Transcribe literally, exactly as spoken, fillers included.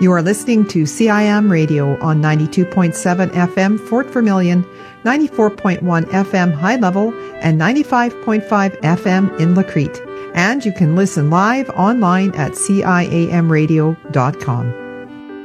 You are listening to C I M Radio on ninety-two point seven F M Fort Vermilion, ninety-four point one F M High Level, and ninety-five point five F M in La Crete. And you can listen live online at C I A M radio dot com.